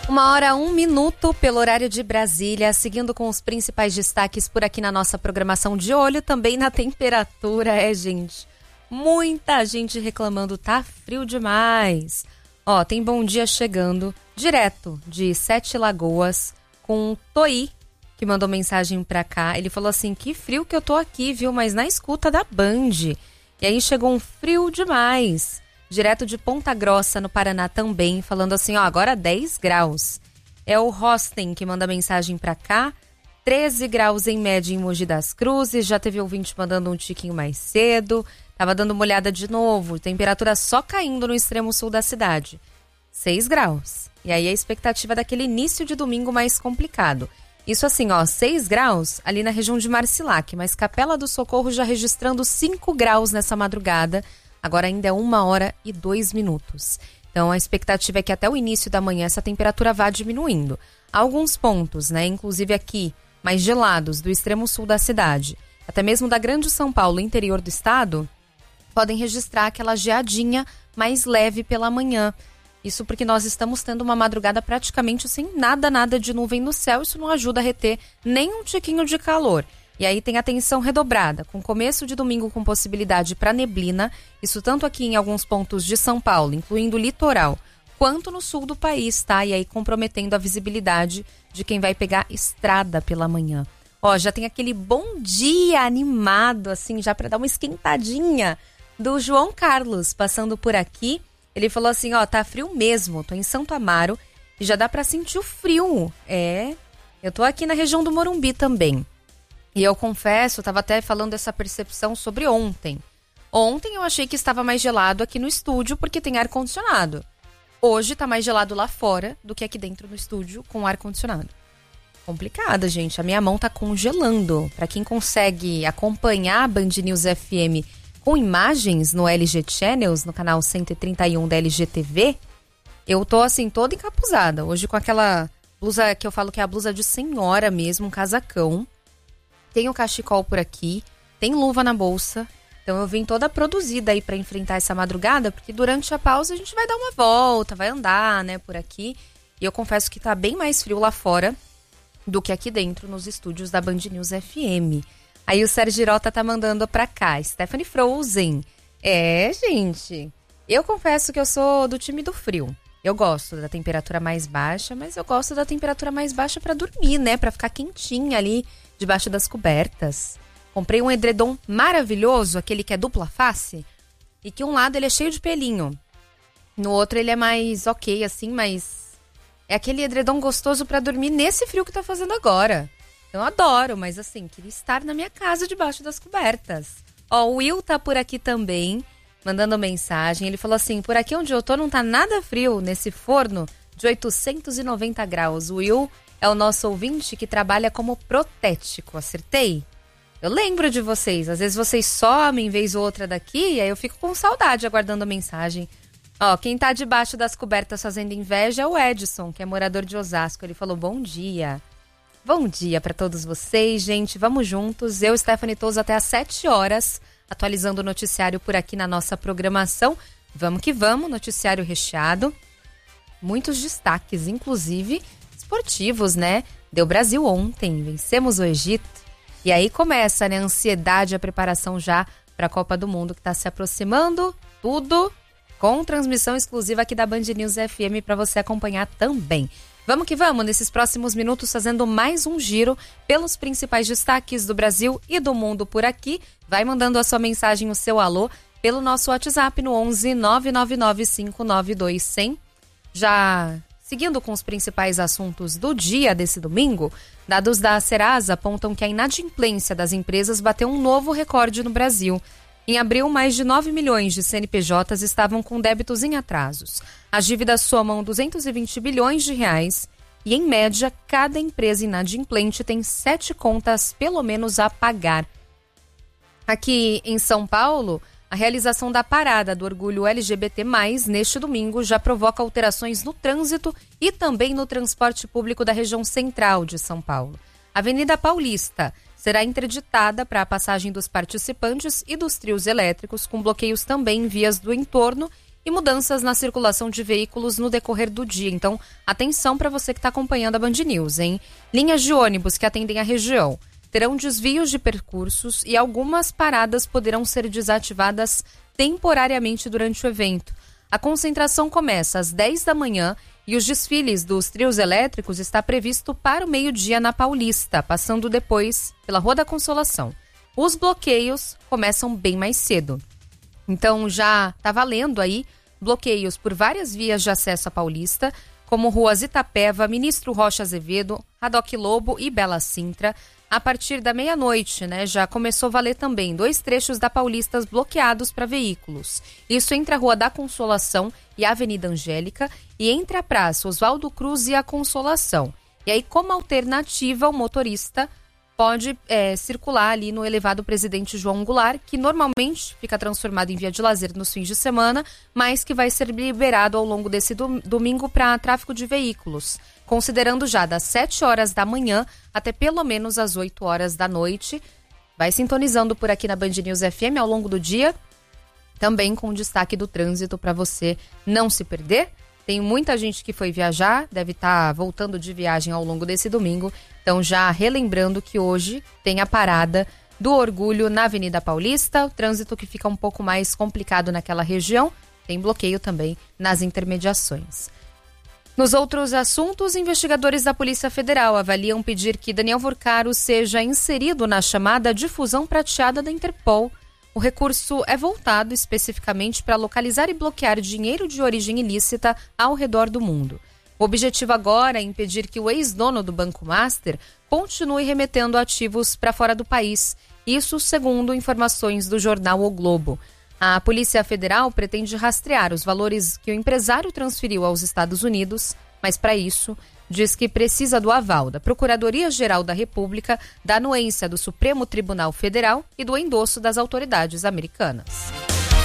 1h, 1 minuto pelo horário de Brasília, seguindo com os principais destaques por aqui na nossa programação de olho, também na temperatura, gente. Muita gente reclamando, tá frio demais. Ó, tem bom dia chegando, direto de Sete Lagoas, com o Toi, que mandou mensagem pra cá. Ele falou assim, que frio que eu tô aqui, viu? Mas na escuta da Band. E aí chegou um frio demais. Direto de Ponta Grossa, no Paraná também, falando assim, ó, agora 10 graus. É o Rosten que manda mensagem pra cá. 13 graus em média em Mogi das Cruzes. Já teve ouvinte mandando um tiquinho mais cedo. Tava dando uma olhada de novo. Temperatura só caindo no extremo sul da cidade. 6 graus. E aí a expectativa daquele início de domingo mais complicado. Isso assim, ó, 6 graus ali na região de Marcilac. Mas Capela do Socorro já registrando 5 graus nessa madrugada. Agora ainda é 1h02. Então a expectativa é que até o início da manhã essa temperatura vá diminuindo. Há alguns pontos, né, inclusive aqui, mais gelados do extremo sul da cidade, até mesmo da Grande São Paulo, interior do estado, podem registrar aquela geadinha mais leve pela manhã. Isso porque nós estamos tendo uma madrugada praticamente sem nada de nuvem no céu. Isso não ajuda a reter nem um tiquinho de calor. E aí tem atenção redobrada, com começo de domingo com possibilidade para neblina, isso tanto aqui em alguns pontos de São Paulo, incluindo o litoral, quanto no sul do país, tá? E aí comprometendo a visibilidade de quem vai pegar estrada pela manhã. Ó, já tem aquele bom dia animado, assim, já para dar uma esquentadinha do João Carlos passando por aqui. Ele falou assim, ó, tá frio mesmo, tô em Santo Amaro e já dá para sentir o frio. Eu tô aqui na região do Morumbi também. E eu confesso, eu estava até falando dessa percepção sobre ontem. Ontem eu achei que estava mais gelado aqui no estúdio porque tem ar-condicionado. Hoje está mais gelado lá fora do que aqui dentro do estúdio com ar-condicionado. Complicada, gente. A minha mão tá congelando. Para quem consegue acompanhar a Band News FM com imagens no LG Channels, no canal 131 da LGTV, eu tô assim toda encapuzada. Hoje com aquela blusa que eu falo que é a blusa de senhora mesmo, um casacão. Tem o cachecol por aqui, tem luva na bolsa. Então eu vim toda produzida aí pra enfrentar essa madrugada, porque durante a pausa a gente vai dar uma volta, vai andar, né, por aqui. E eu confesso que tá bem mais frio lá fora do que aqui dentro nos estúdios da Band News FM. Aí o Sérgio Girota tá mandando pra cá, Stephanie Frozen. Gente, eu confesso que eu sou do time do frio. Eu gosto da temperatura mais baixa, mas eu gosto da temperatura mais baixa pra dormir, né, pra ficar quentinha ali debaixo das cobertas. Comprei um edredom maravilhoso, aquele que é dupla face, e que um lado ele é cheio de pelinho. No outro ele é mais ok, assim, mas é aquele edredom gostoso pra dormir nesse frio que tá fazendo agora. Eu adoro, mas assim, queria estar na minha casa debaixo das cobertas. Ó, o Will tá por aqui também, mandando mensagem. Ele falou assim, por aqui onde eu tô não tá nada frio nesse forno de 890 graus. O Will é o nosso ouvinte que trabalha como protético, acertei? Eu lembro de vocês, às vezes vocês somem vez ou outra daqui, e aí eu fico com saudade aguardando a mensagem. Ó, quem tá debaixo das cobertas fazendo inveja é o Edson, que é morador de Osasco. Ele falou, bom dia. Bom dia pra todos vocês, gente, vamos juntos. Eu, Stephanie Touso, até às 7 horas, atualizando o noticiário por aqui na nossa programação. Vamos que vamos, noticiário recheado. Muitos destaques, inclusive esportivos, né? Deu Brasil ontem, vencemos o Egito. E aí começa, né, a ansiedade, a preparação já para a Copa do Mundo que está se aproximando. Tudo com transmissão exclusiva aqui da Band News FM para você acompanhar também. Vamos que vamos, nesses próximos minutos fazendo mais um giro pelos principais destaques do Brasil e do mundo por aqui. Vai mandando a sua mensagem, o seu alô, pelo nosso WhatsApp no 11 999 592 100. Já seguindo com os principais assuntos do dia desse domingo, dados da Serasa apontam que a inadimplência das empresas bateu um novo recorde no Brasil. Em abril, mais de 9 milhões de CNPJs estavam com débitos em atrasos. As dívidas somam 220 bilhões de reais e, em média, cada empresa inadimplente tem 7 contas, pelo menos, a pagar. Aqui em São Paulo, a realização da parada do orgulho LGBT+, neste domingo, já provoca alterações no trânsito e também no transporte público da região central de São Paulo. A Avenida Paulista será interditada para a passagem dos participantes e dos trios elétricos, com bloqueios também em vias do entorno e mudanças na circulação de veículos no decorrer do dia. Então, atenção para você que está acompanhando a Band News, hein? Linhas de ônibus que atendem a região terão desvios de percursos e algumas paradas poderão ser desativadas temporariamente durante o evento. A concentração começa às 10 da manhã e os desfiles dos trios elétricos está previsto para o meio-dia na Paulista, passando depois pela Rua da Consolação. Os bloqueios começam bem mais cedo. Então já está valendo aí bloqueios por várias vias de acesso à Paulista, como ruas Itapeva, Ministro Rocha Azevedo, Radoc Lobo e Bela Sintra. A partir da meia-noite, já começou a valer também 2 trechos da Paulista bloqueados para veículos. Isso entre a Rua da Consolação e a Avenida Angélica e entre a Praça Oswaldo Cruz e a Consolação. E aí, como alternativa, o motorista pode circular ali no elevado Presidente João Goulart, que normalmente fica transformado em via de lazer nos fins de semana, mas que vai ser liberado ao longo desse domingo para tráfego de veículos, considerando já das 7 horas da manhã até pelo menos as 8 horas da noite. Vai sintonizando por aqui na Band News FM ao longo do dia, também com destaque do trânsito para você não se perder. Tem muita gente que foi viajar, deve estar voltando de viagem ao longo desse domingo. Então, já relembrando que hoje tem a parada do Orgulho na Avenida Paulista, o trânsito que fica um pouco mais complicado naquela região. Tem bloqueio também nas intermediações. Nos outros assuntos, investigadores da Polícia Federal avaliam pedir que Daniel Vorcaro seja inserido na chamada difusão prateada da Interpol. O recurso é voltado especificamente para localizar e bloquear dinheiro de origem ilícita ao redor do mundo. O objetivo agora é impedir que o ex-dono do Banco Master continue remetendo ativos para fora do país. Isso segundo informações do jornal O Globo. A Polícia Federal pretende rastrear os valores que o empresário transferiu aos Estados Unidos, mas para isso diz que precisa do aval da Procuradoria-Geral da República, da anuência do Supremo Tribunal Federal e do endosso das autoridades americanas.